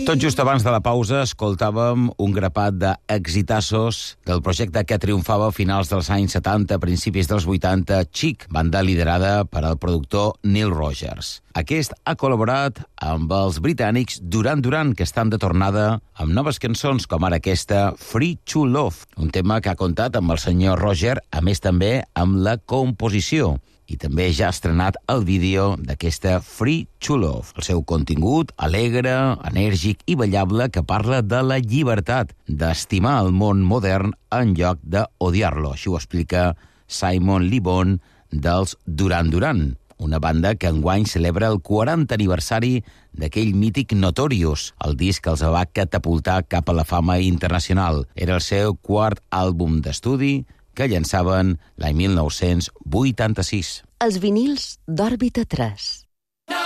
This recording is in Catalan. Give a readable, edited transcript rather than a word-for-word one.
Tot just abans de la pausa escoltàvem un grapat d'exitassos del projecte que triomfava a finals dels anys 70, principis dels 80, Chic, banda liderada per al productor Neil Rogers. Aquest ha col·laborat amb els britànics Duran Duran, que estan de tornada amb noves cançons, com ara aquesta Free to Love, un tema que ha comptat amb el senyor Roger, a més també amb la composició. I també ja ha estrenat el vídeo d'aquesta Free to Love. El seu contingut, alegre, enèrgic i ballable, que parla de la llibertat, d'estimar el món modern en lloc d'odiar-lo. Així ho explica Simon Le Bon dels Duran Duran, una banda que enguany celebra el 40 aniversari d'aquell mític Notorious, el disc que els va catapultar cap a la fama internacional. Era el seu quart àlbum d'estudi, que llançaven l'any 1986. Els vinils d'Òrbita 3.